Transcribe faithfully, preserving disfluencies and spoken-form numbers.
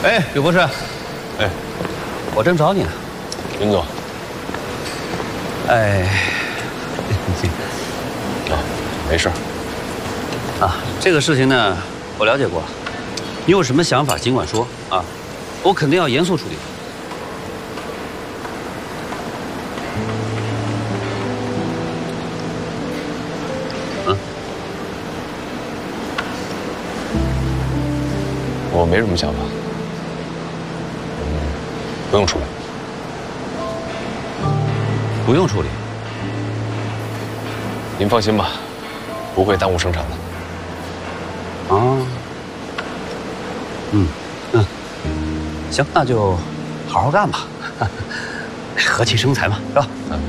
哎，吕博士， 哎， 我正找你呢。 林总， 哎， 啊，没事。 啊，这个事情呢，我了解过了。你有什么想法尽管说啊，我肯定要严肃处理。嗯， 我没什么想法，嗯，不用处理。 不用处理。 您放心吧，不会耽误生产的。 啊，嗯嗯，行，那就好好干吧，和气生财嘛，是吧？ 嗯，